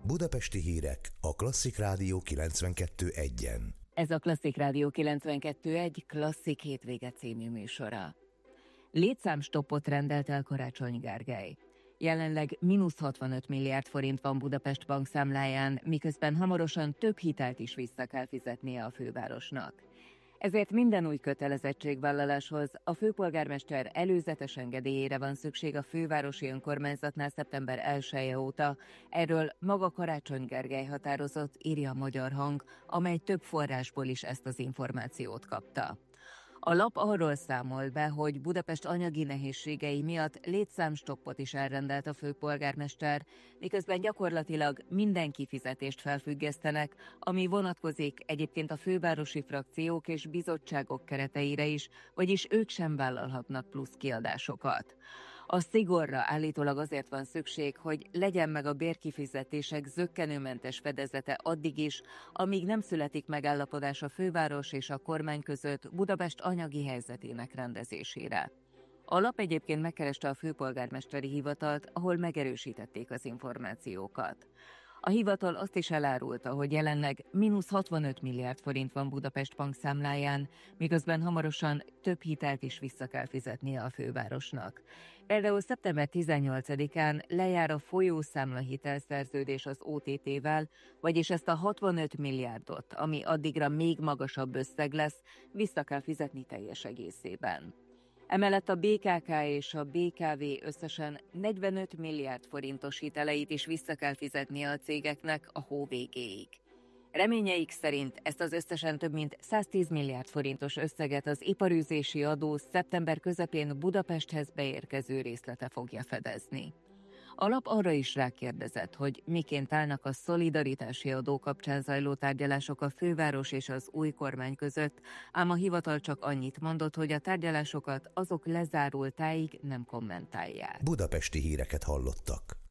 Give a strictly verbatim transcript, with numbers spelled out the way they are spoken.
Budapesti hírek a Klasszik Rádió kilencvenkettő egyen. Ez a Klasszik Rádió kilencvenkettő egy Klasszik hétvége című műsora. Létszámstoppot rendelt el Karácsony Gergely. Jelenleg mínusz hatvanöt milliárd forint van Budapest bankszámláján, miközben hamarosan több hitelt is vissza kell fizetnie a fővárosnak. Ezért minden új kötelezettségvállaláshoz a főpolgármester előzetes engedélyére van szükség a fővárosi önkormányzatnál szeptember elseje óta. Erről maga Karácsony Gergely határozott, írja a Magyar Hang, amely több forrásból is ezt az információt kapta. A lap arról számol be, hogy Budapest anyagi nehézségei miatt létszámstoppot is elrendelt a főpolgármester, miközben gyakorlatilag minden kifizetést felfüggesztenek, ami vonatkozik egyébként a fővárosi frakciók és bizottságok kereteire is, vagyis ők sem vállalhatnak plusz kiadásokat. A szigorra állítólag azért van szükség, hogy legyen meg a bérkifizetések zökkenőmentes fedezete addig is, amíg nem születik megállapodás a főváros és a kormány között Budapest anyagi helyzetének rendezésére. A lap egyébként megkereste a főpolgármesteri hivatalt, ahol megerősítették az információkat. A hivatal azt is elárulta, hogy jelenleg mínusz hatvanöt milliárd forint van Budapest bankszámláján, miközben hamarosan több hitelt is vissza kell fizetnie a fővárosnak. Például szeptember tizennyolcadikán lejár a folyószámla hitelszerződés az o té té-vel, vagyis ezt a hatvanöt milliárdot, ami addigra még magasabb összeg lesz, vissza kell fizetni teljes egészében. Emellett a bé ká ká és a bé ká vé összesen negyvenöt milliárd forintos hiteleit is vissza kell fizetnie a cégeknek a hó végéig. Reményeik szerint ezt az összesen több mint száztíz milliárd forintos összeget az iparűzési adó szeptember közepén Budapesthez beérkező részlete fogja fedezni. A lap arra is rákérdezett, hogy miként állnak a szolidaritási adó kapcsán zajló tárgyalások a főváros és az új kormány között, ám a hivatal csak annyit mondott, hogy a tárgyalásokat azok lezárultáig nem kommentálják. Budapesti híreket hallottak.